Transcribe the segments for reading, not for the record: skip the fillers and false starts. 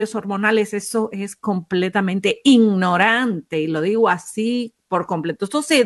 hormonales, eso es completamente ignorante y lo digo así por completo. Entonces,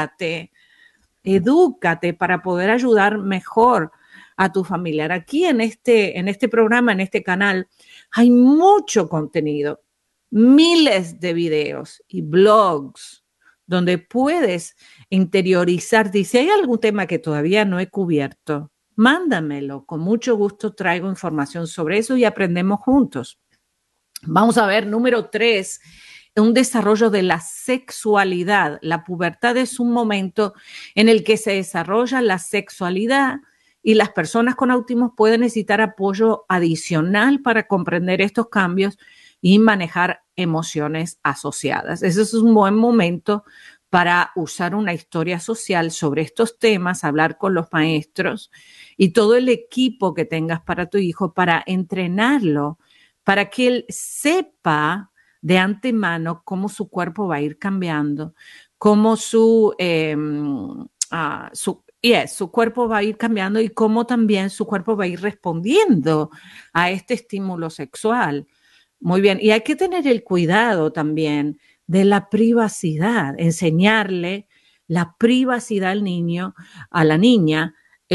edúcate para poder ayudar mejor a tu familiar. Aquí en este programa, en este canal, hay mucho contenido, miles de videos y blogs donde puedes interiorizarte. Y si hay algún tema que todavía no he cubierto, mándamelo. Con mucho gusto traigo información sobre eso y aprendemos juntos. Vamos a ver, número 3, un desarrollo de la sexualidad. La pubertad es un momento en el que se desarrolla la sexualidad y las personas con autismo pueden necesitar apoyo adicional para comprender estos cambios y manejar emociones asociadas. Ese es un buen momento para usar una historia social sobre estos temas, hablar con los maestros y todo el equipo que tengas para tu hijo para entrenarlo, para que él sepa de antemano cómo su cuerpo va a ir cambiando, cómo su cuerpo va a ir cambiando y cómo también su cuerpo va a ir respondiendo a este estímulo sexual. Muy bien, y hay que tener el cuidado también de la privacidad, enseñarle la privacidad al niño, a la niña,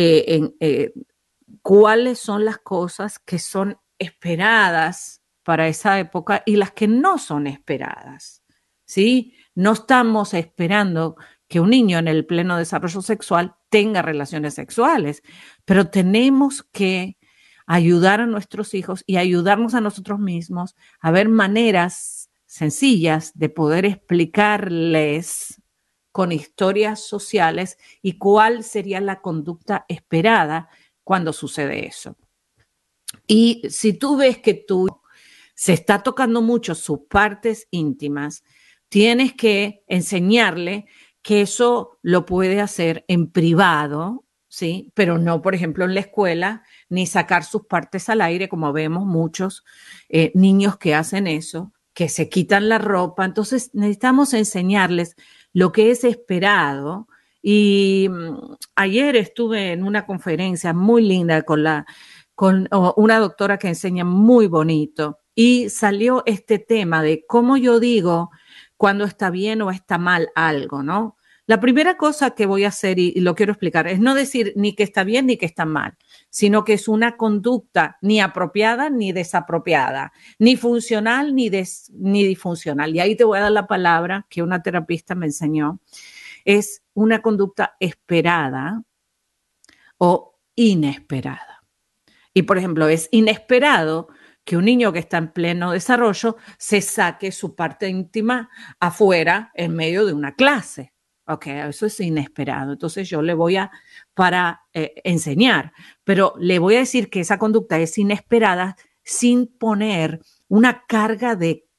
cuáles son las cosas que son esperadas para esa época y las que no son esperadas, ¿sí? No estamos esperando que un niño en el pleno desarrollo sexual tenga relaciones sexuales, pero tenemos que ayudar a nuestros hijos y ayudarnos a nosotros mismos a ver maneras sencillas de poder explicarles con historias sociales y cuál sería la conducta esperada cuando sucede eso. Y si tú ves que tú se está tocando mucho sus partes íntimas, tienes que enseñarle que eso lo puede hacer en privado, ¿sí? Pero no, por ejemplo, en la escuela, ni sacar sus partes al aire, como vemos muchos niños que hacen eso, que se quitan la ropa. Entonces, necesitamos enseñarles lo que es esperado. Y ayer estuve en una conferencia muy linda con una doctora que enseña muy bonito y salió este tema de cómo yo digo cuando está bien o está mal algo, ¿no? La primera cosa que voy a hacer, y lo quiero explicar, es no decir ni que está bien ni que está mal, sino que es una conducta ni apropiada ni desapropiada, ni funcional ni disfuncional. Y ahí te voy a dar la palabra que una terapista me enseñó. Es una conducta esperada o inesperada. Y, por ejemplo, es inesperado que un niño que está en pleno desarrollo se saque su parte íntima afuera en medio de una clase. Ok, eso es inesperado. Entonces yo le voy para enseñar, pero le voy a decir que esa conducta es inesperada sin poner una carga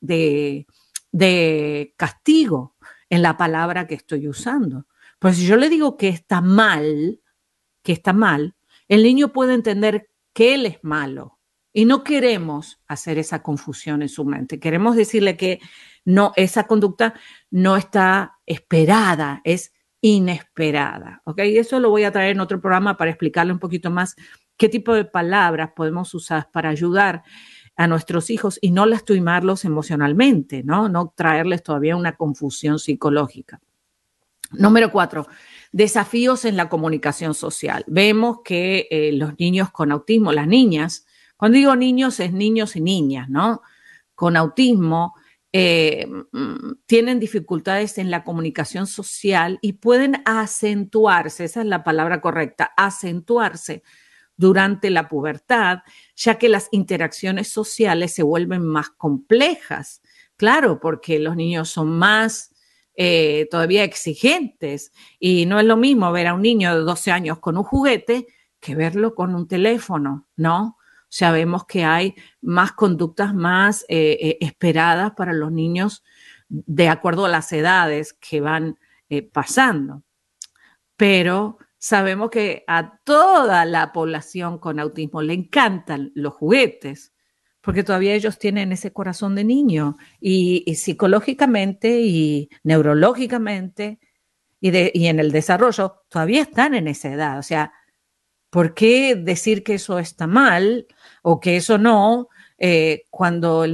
de castigo en la palabra que estoy usando. Pues si yo le digo que está mal, el niño puede entender que él es malo. Y no queremos hacer esa confusión en su mente. Queremos decirle que no, esa conducta no está esperada, es inesperada. ¿Ok? Y eso lo voy a traer en otro programa para explicarle un poquito más qué tipo de palabras podemos usar para ayudar a nuestros hijos y no lastimarlos emocionalmente, ¿no? No traerles todavía una confusión psicológica. Número 4, desafíos en la comunicación social. Vemos que los niños con autismo, las niñas, cuando digo niños es niños y niñas, ¿no? Con autismo tienen dificultades en la comunicación social y pueden acentuarse, esa es la palabra correcta, acentuarse durante la pubertad, ya que las interacciones sociales se vuelven más complejas. Claro, porque los niños son más todavía exigentes y no es lo mismo ver a un niño de 12 años con un juguete que verlo con un teléfono, ¿no? O sea, vemos que hay más conductas más esperadas para los niños de acuerdo a las edades que van pasando. Pero sabemos que a toda la población con autismo le encantan los juguetes, porque todavía ellos tienen ese corazón de niño y psicológicamente y neurológicamente y en el desarrollo todavía están en esa edad. O sea, ¿por qué decir que eso está mal o que eso no? cuando